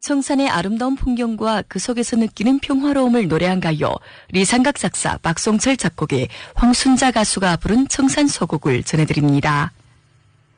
청산의 아름다운 풍경과 그 속에서 느끼는 평화로움을 노래한 가요. 리상각 작사, 박송철 작곡의 황순자 가수가 부른 청산 서곡을 전해드립니다.